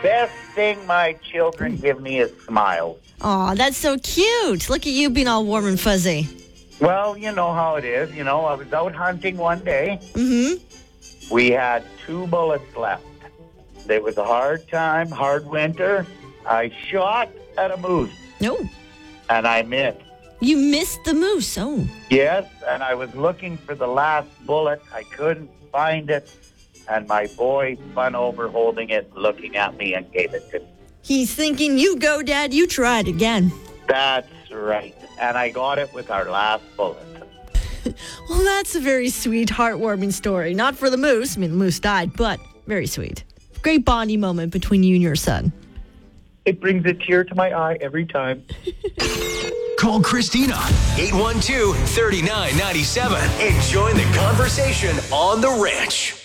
best thing my children give me is smiles. Aw, that's so cute. Look at you being all warm and fuzzy. Well, you know how it is. I was out hunting one day. Mm-hmm. We had 2 bullets left. It was a hard time, hard winter. I shot at a moose, No. and I missed. You missed the moose. Oh. Yes, and I was looking for the last bullet. I couldn't find it, and my boy spun over holding it, looking at me, and gave it to me. He's thinking, you go, Dad. You try it again. That's right. And I got it with our last bullet. Well, that's a very sweet, heartwarming story. Not for the moose. I mean, the moose died, but very sweet. Great bonding moment between you and your son. It brings a tear to my eye every time. Call Christina, 812-3997, and join the conversation on The Ranch.